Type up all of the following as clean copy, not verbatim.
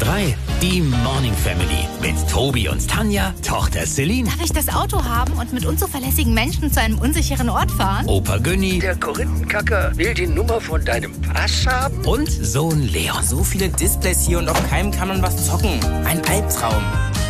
HR3, die Morning Family mit Tobi und Tanja, Tochter Celine. Darf ich das Auto haben und mit unzuverlässigen Menschen zu einem unsicheren Ort fahren? Opa Günni. Der Korinthenkacker will die Nummer von deinem Pass haben? Und Sohn Leon. So viele Displays hier und auf keinem kann man was zocken. Ein Albtraum.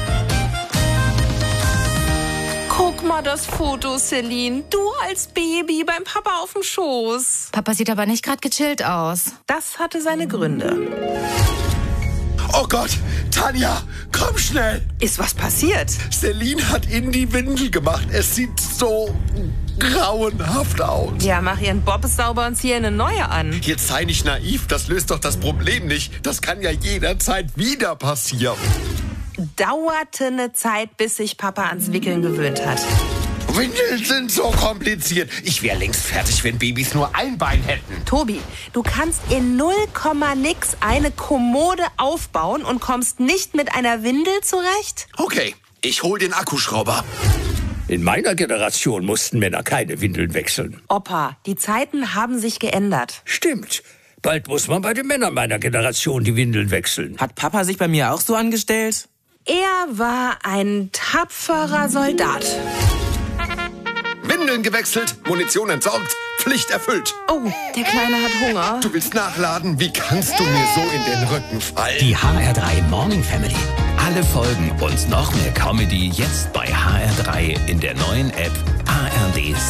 Guck mal das Foto, Celine. Du als Baby beim Papa auf dem Schoß. Papa sieht aber nicht gerade gechillt aus. Das hatte seine Gründe. Oh Gott, Tanja, komm schnell. Ist was passiert? Celine hat in die Windel gemacht. Es sieht so grauenhaft aus. Ja, mach ihren Bob sauber und zieh eine neue an. Jetzt sei nicht naiv, das löst doch das Problem nicht. Das kann ja jederzeit wieder passieren. Dauerte eine Zeit, bis sich Papa ans Wickeln gewöhnt hat. Windeln sind so kompliziert. Ich wäre längst fertig, wenn Babys nur ein Bein hätten. Tobi, du kannst in 0, nix eine Kommode aufbauen und kommst nicht mit einer Windel zurecht? Okay, ich hol den Akkuschrauber. In meiner Generation mussten Männer keine Windeln wechseln. Opa, die Zeiten haben sich geändert. Stimmt. Bald muss man bei den Männern meiner Generation die Windeln wechseln. Hat Papa sich bei mir auch so angestellt? Er war ein tapferer Soldat. Windeln gewechselt, Munition entsorgt, Pflicht erfüllt. Oh, der Kleine hat Hunger. Du willst nachladen? Wie kannst du mir so in den Rücken fallen? Die HR3 Morning Family. Alle Folgen und noch mehr Comedy jetzt bei HR3 in der neuen App ARD